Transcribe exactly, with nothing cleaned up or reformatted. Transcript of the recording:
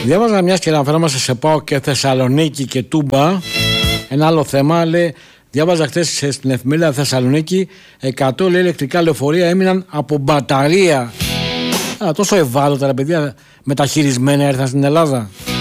Διάβαζα μια και αναφερόμαστε σε ΠΑΟΚ και Θεσσαλονίκη και Τούμπα. Ένα άλλο θέμα, λέει, διάβαζα χθες στην εφημερίδα Θεσσαλονίκη εκατό λέει, ηλεκτρικά λεωφορεία έμειναν από μπαταρία. Α, τόσο ευάλωτα τα παιδιά μεταχειρισμένα έρθαν στην Ελλάδα.